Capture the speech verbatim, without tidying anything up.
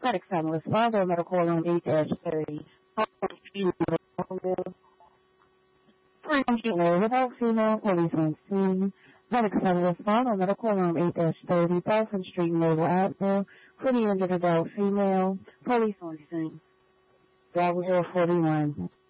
Medic Analyst Father, Medical Alarm eight thirty. Female without female police on scene. Medic Analyst Father, Medical Alarm eight thirty. Dawson Street, Naval Avenue. Pretty injured adult female. Police on scene. Driver zero forty-one.